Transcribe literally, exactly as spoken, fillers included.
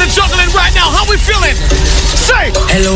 juggling right now. How we feeling? Say hello.